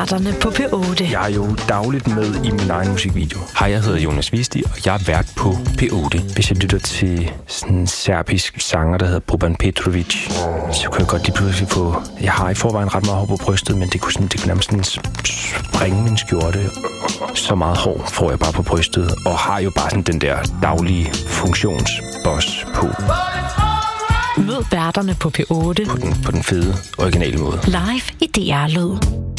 værterne på P8. Jeg er jo dagligt med i min egen musikvideo. Hej, jeg hedder Jonas Visti, og jeg er vært på P8. Hvis jeg lytter til sådan en serbisk sanger, der hedder Boban Petrovic, så kan jeg godt lige pludselig få... Jeg har i forvejen ret meget hår på brystet, men det kunne nærmest sådan springe min skjorte. Så meget hår får jeg bare på brystet, og har jo bare sådan den der daglige funktionsboss på. Mød værterne på P8. På den fede, originale måde. Live i DR Lyd.